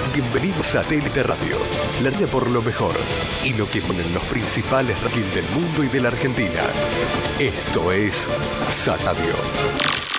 Bienvenidos a Satélite Radio, la red por lo mejor y lo que ponen los principales rankings del mundo y de la Argentina. Esto es Sat Radio.